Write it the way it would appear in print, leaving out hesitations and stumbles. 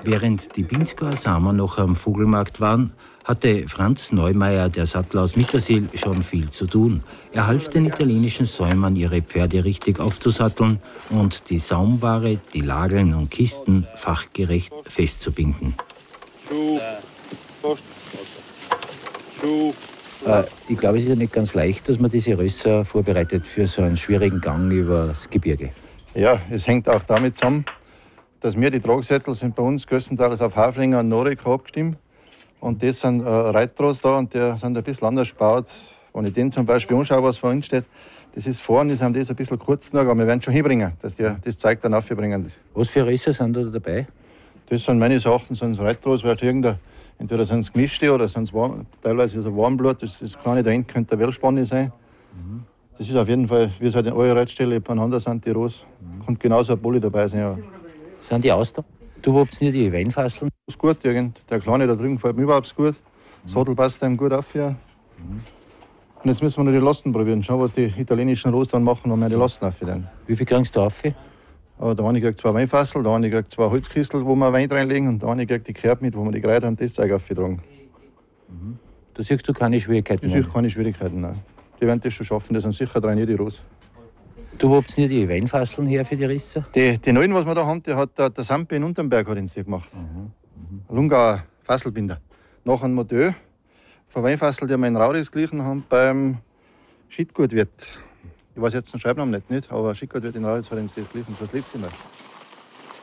Während die Pinzgauer Samer noch am Vogelmarkt waren, hatte Franz Neumeier, der Sattler aus Mittersill, schon viel zu tun. Er half den italienischen Säumern, ihre Pferde richtig aufzusatteln und die Saumware, die Lageln und Kisten fachgerecht festzubinden. Ich glaube, es ist ja nicht ganz leicht, dass man diese Rösser vorbereitet für so einen schwierigen Gang über das Gebirge. Ja, es hängt auch damit zusammen, dass wir die Tragsättel sind bei uns größtenteils auf Haflinger und Norika abgestimmt. Und das sind Reitros da und die sind ein bisschen anders gebaut. Wenn ich den zum Beispiel anschaue, was vor uns steht, das ist vorne, die sind das ein bisschen kurz noch, aber wir werden schon hinbringen, dass die das Zeug dann aufbringen. Was für Rösser sind da dabei? Das sind meines Erachtens Reitros, weil entweder sind es gemischte oder sind es teilweise so Warmblut. Das kleine da hinten könnte eine Weltspanne sein. Das ist auf jeden Fall, wie es halt in eurer Reitstelle beieinander sind, die Ross. Kann genauso ein Bulli dabei sein. Ja. Sind die aus da? Du habt nicht die Weinfasseln? Das ist gut, der Kleine da drüben gefällt mir überhaupt gut. Sattel passt einem gut auf. Ja. Und jetzt müssen wir noch die Lasten probieren. Schauen, was die italienischen Ross dann machen, um die Lasten auf. Wie viel kriegst du auf? Der eine kriegt 2 Weinfassel, der eine kriegt 2 Holzkistel, wo wir Wein reinlegen, und der eine kriegt die Kerb mit, wo wir die Kräuter und das Zeug auftragen. Da siehst du keine Schwierigkeiten? Da sehe ich keine Schwierigkeiten, nein. Die werden das schon schaffen, das sind sicher 3 die Ross. Du habt nicht die Weinfasseln her für die Risser? Die neuen, was wir da haben, die hat der Sampe in Unternberg hat uns die gemacht. Ein Lungauer Fasselbinder. Nach einem Modell von Weinfassel, die wir in Rauris glichen haben, beim Schiedgutwirt. Ich weiß jetzt den Schreibnamen nicht, aber Schiedgutwirt in Rauris hat uns das glichen, das letzte Mal.